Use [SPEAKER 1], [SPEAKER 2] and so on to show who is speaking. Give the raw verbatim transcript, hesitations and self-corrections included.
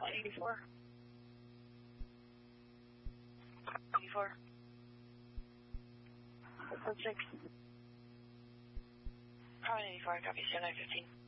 [SPEAKER 1] eighty-four. eighty-four. That's six.
[SPEAKER 2] Probably eighty-four, copy, seven nine fifteen.